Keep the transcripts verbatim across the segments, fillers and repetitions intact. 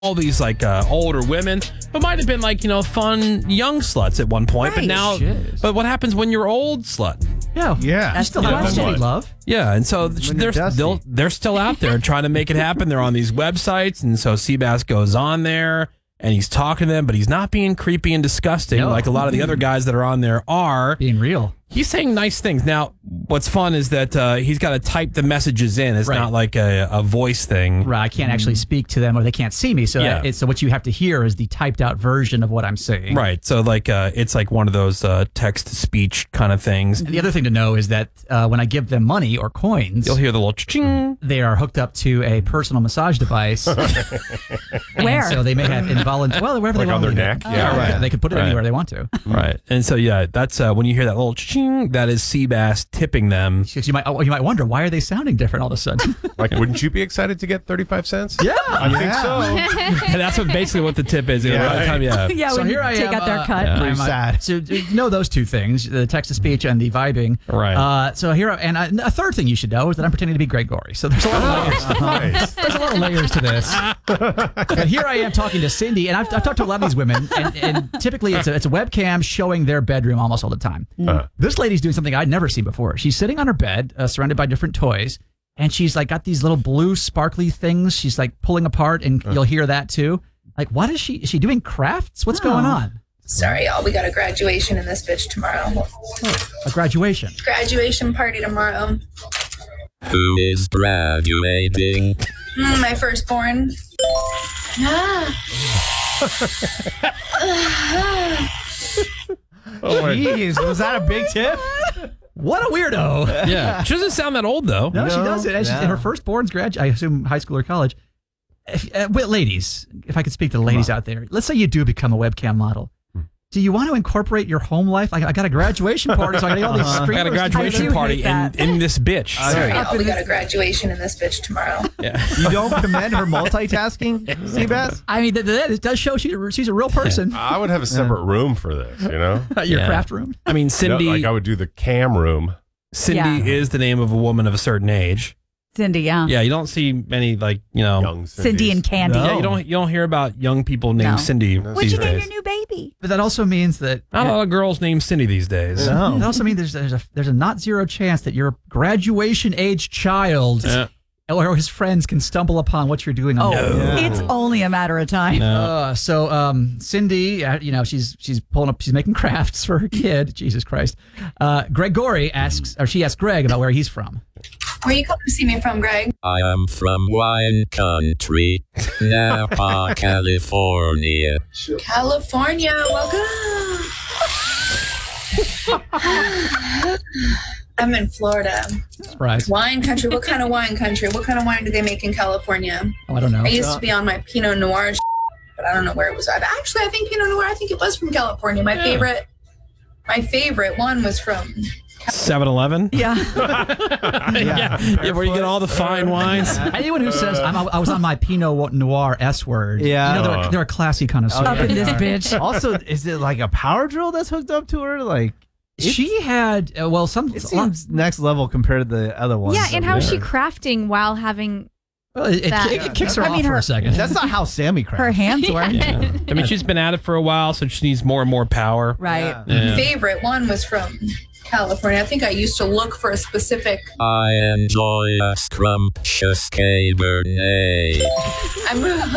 all these like uh, older women, but might have been like, you know, fun young sluts at one point. Right. But now, Shit. but what happens when you're old slut? Yeah, Yeah. That's still Yeah. question, love. Yeah, and so they're dusty. they'll, they're still out there trying to make it happen. They're on these websites, and so Seabass goes on there and he's talking to them, but he's not being creepy and disgusting No. like a lot of the other guys that are on there are. Being real. He's saying nice things. Now, what's fun is that uh, he's got to type the messages in. It's Right. not like a, a voice thing. Right, I can't actually speak to them or they can't see me. So, Yeah. it's, so what you have to hear is the typed out version of what I'm saying. Right. So like uh, it's like one of those uh, text to speech kind of things. And the other thing to know is that uh, when I give them money or coins, You'll hear the little ching. they are hooked up to a personal massage device. Where? So they may have involuntary, well, wherever Like they on want their to leave neck? it. Yeah. right. They can put it Right. anywhere they want to. Right. And so yeah, that's uh, when you hear that little ching, that is Seabass tipping them. Because you might, oh, you might wonder, why are they sounding different all of a sudden? Like, wouldn't you be excited to get thirty-five cents? Yeah. I think so. And that's what basically what the tip is. Yeah. By the time, yeah. yeah, So when here you I take am, out their uh, cut. yeah. Pretty I'm, uh, sad. So uh, know those two things, the text to speech and the vibing. Right. Uh, so here, I- and I, a third thing you should know is that I'm pretending to be Greg Gorey. So there's a lot of layers. Nice. There's a lot of layers to this. But here I am talking to Cindy, and I've, I've talked to a lot of these women, and, and typically it's a, it's a webcam showing their bedroom almost all the time. Uh. This lady's doing something I'd never seen before. She's sitting on her bed, uh, surrounded by different toys, and she's like got these little blue sparkly things. She's like pulling apart, and you'll hear that too. Like, what is she? Is she doing crafts? What's going on? Sorry, y'all. We got a graduation in this bitch tomorrow. A graduation. Graduation party tomorrow. Who is graduating? Mm, my firstborn. Jeez, was that a big tip? What a weirdo. Yeah. She doesn't sound that old though. No, she No, doesn't. And she's, no. her firstborn's grad, I assume high school or college. If, uh, well, ladies, if I could speak to the ladies out there, let's say you do become a webcam model. Do you want to incorporate your home life? Like, I got a graduation party, so I got to get all these I streamers. got a I graduation do party hate in, that. in this bitch. Sorry, Uh, y'all. We got a graduation in this bitch tomorrow. Yeah. You don't commend her multitasking, Seabass? I mean, th- th- it does show she's a, she's a real person. I would have a separate room for this, you know? Your Yeah. craft room. I mean, Cindy. No, like I would do the cam room. Cindy Yeah. is the name of a woman of a certain age. Cindy, yeah. Yeah, you don't see many like you know. Young Cindy and Candy. No. Yeah, you don't you don't hear about young people named No. Cindy What'd What'd these you name days. your new baby? But that also means that Not a lot of girls named Cindy these days. it No. also means there's there's a there's a not zero chance that your graduation age child Yeah. or his friends can stumble upon what you're doing on Oh, the Yeah. it's only a matter of time. No. Uh, so um, Cindy, uh, you know, she's she's pulling up, she's making crafts for her kid. Jesus Christ. Uh, Greg Gorey asks, or she asks Greg about where he's from. Where you coming to see me from, Greg? I am from wine country, Napa, California. California. Welcome. I'm in Florida. Surprise. Wine country. What kind of wine country? What kind of wine do they make in California? Oh, I don't know. I used to be on my Pinot Noir, but I don't know where it was. Actually, I think Pinot Noir. I think it was from California. My favorite, my favorite one was from. seven eleven Yeah. yeah. yeah, where you get all the fine wines. Anyone who says I'm, I was on my Pinot Noir S word, Yeah. you know, they're, they're a classy connoisseur. Up in this bitch. Also, is it like a power drill that's hooked up to her? Like, She had, uh, well, some. it seems next level compared to the other ones. Yeah, and how is she Yeah. crafting while having well, it, it, that- it kicks her I off mean, for her- a second. That's not how Sammy crafts. Her hands were. Yeah. I mean, she's been at it for a while, so she needs more and more power. Right. Yeah. Favorite one was from California. I think I used to look for a specific. I enjoy a scrumptious Cabernet. I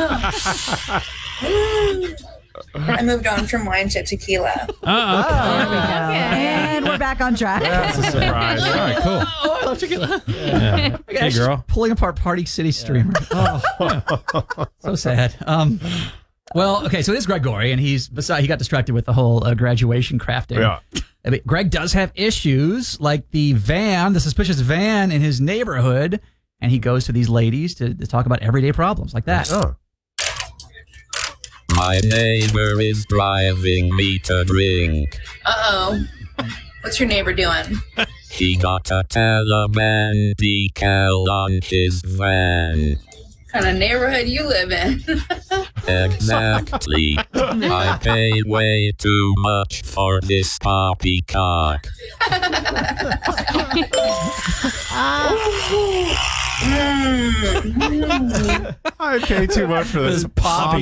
moved. I moved on from wine to tequila. Oh, okay. There we go. And we're back on track. That's a surprise. All right, cool. Oh, I love tequila. Yeah. Hey, She's girl. pulling apart Party City streamer. Oh, so sad. Um, well, okay, so this is Greg Gorey, and he's beside. He got distracted with the whole uh, graduation crafting. Yeah. I mean, Greg does have issues, like the van, the suspicious van in his neighborhood, and he goes to these ladies to, to talk about everyday problems like that. Oh. My neighbor is driving me to drink. Uh-oh. What's your neighbor doing? He got a Taliban decal on his van. What kind of neighborhood you live in? Exactly. I pay way too much for this poppycock. I pay too much for this This poppy